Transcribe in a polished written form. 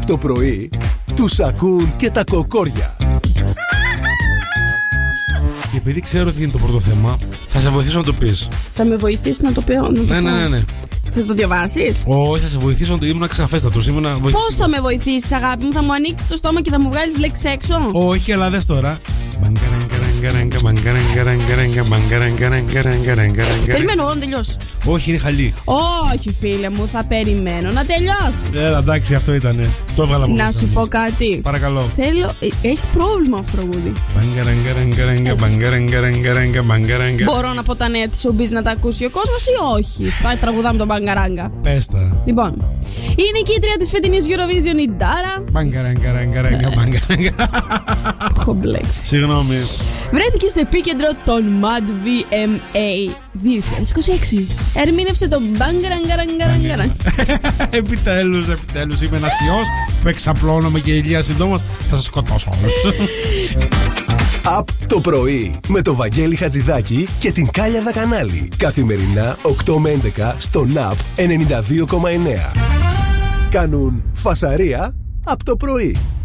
Από το πρωί τους ακούν και τα κοκόρια. Και επειδή ξέρω τι είναι το πρώτο θέμα, θα σε βοηθήσω να το πεις. Θα με βοηθήσει να το πω? Ναι. Θες το διαβάσεις? Όχι, θα σε βοηθήσω να το. Ήμουν ξαφέστατος. Πώς θα με βοηθήσεις, αγάπη μου? Θα μου ανοίξεις το στόμα και θα μου βγάλεις λέξεις έξω? Όχι, αλλά δες τώρα. Περιμένω εγώ να τελειώσει. Όχι, είναι χαλί. Όχι, φίλε μου, θα περιμένω να τελειώσει. Εντάξει, αυτό ήτανε. Το έβγαλα από Να μέσα σου μου. πω κάτι. Παρακαλώ. Θέλω. Έχεις πρόβλημα αυτό το τραγούδι. Μπορώ να πω τα νέα της showbiz να τα ακούσει ο κόσμος ή όχι? Θα τραγουδάμε τον μπαγκαράγκα. Πες τα. Λοιπόν, η νικήτρια της φετινής Eurovision, η Ντάρα. Έχω μπλέξει. Συγγνώμη. Βρέθηκε στο επίκεντρο των Mad VMA 2026. Ερμήνευσε τον μπαγκαραγκα. Επιτέλους, είμαι ένας ιός που εξαπλώνομαι και ηλία συντόμως. Θα σας σκοτώσω όλους. Απ' το πρωί με το Βαγγέλη Χατζηδάκη και την Κάλια Δακανάλη. Καθημερινά 8 με 11 στο ΝΑΠ 92,9. Κάνουν φασαρία απ' το πρωί.